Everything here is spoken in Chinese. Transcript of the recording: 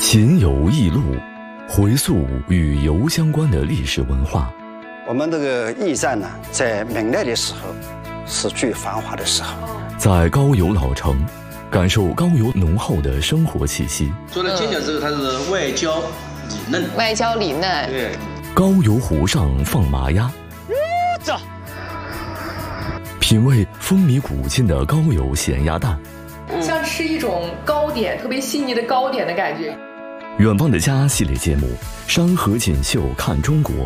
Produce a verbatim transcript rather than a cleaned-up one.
秦游异录，回溯与游相关的历史文化。 我们这个驿站呢，在明代的时候是最繁华的时候。 在高邮老城，感受高邮浓厚的生活气息。 做了煎饺之后，它是外焦里嫩。 外焦里嫩。 对。 高邮湖上放麻鸭。这。品味风靡古今的高邮咸鸭蛋。 像吃一种糕点，特别细腻的糕点的感觉。 远方的家系列节目《山河锦绣看中国》，